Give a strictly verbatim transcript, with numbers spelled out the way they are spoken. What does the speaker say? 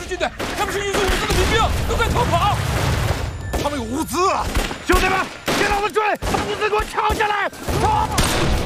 是军队，他们是运送物资的民兵，都快逃跑！ 他们有物资啊！兄弟们，别让他们追，把物资给我抢下来！跑！